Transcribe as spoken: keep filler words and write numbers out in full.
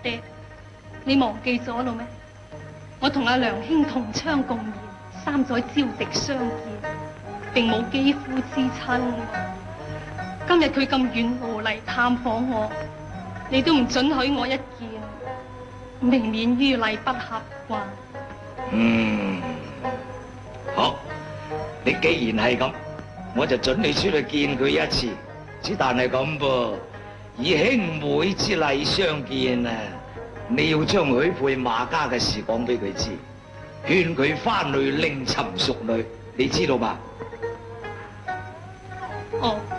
爹，你忘記咗咯咩？我同阿梁兄同窗共眠，三載朝夕相見，並冇肌膚之親。今日佢咁遠路嚟探訪我，你都唔准許我一見，未免於禮不合啩。 嗯，好，你既然係咁，我就准你出去見佢一次。只但係咁噃，以兄妹之禮相見啊，你要將許配馬家嘅事講俾佢知，勸佢翻去另尋淑女，你知道吧？ 哦。